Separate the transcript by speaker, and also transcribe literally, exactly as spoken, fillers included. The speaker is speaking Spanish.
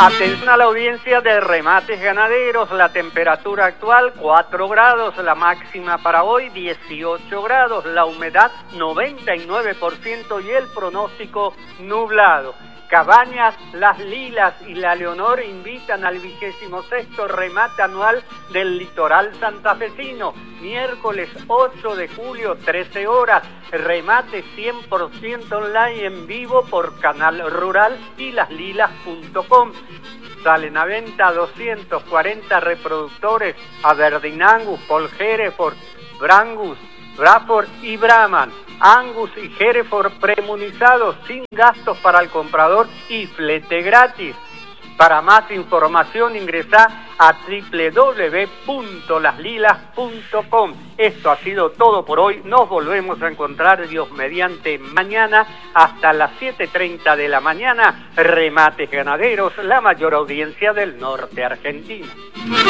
Speaker 1: Atención a la audiencia de Remates Ganaderos, la temperatura actual cuatro grados, la máxima para hoy dieciocho grados, la humedad noventa y nueve por ciento y el pronóstico nublado. Cabañas Las Lilas y La Leonor invitan al vigésimo sexto remate anual del litoral santafesino, miércoles ocho de julio, trece horas, remate cien por ciento online en vivo por Canal Rural y las lilas punto com. Salen a venta doscientos cuarenta reproductores Aberdeen Angus, Paul Hereford, Brangus, Bradford y Brahman. Angus y Hereford premunizados sin gastos para el comprador y flete gratis. Para más información ingresá a doble u doble u doble u punto las lilas punto com. Esto ha sido todo por hoy. Nos volvemos a encontrar, Dios mediante, mañana hasta las siete y treinta de la mañana. Remates Ganaderos, la mayor audiencia del norte argentino.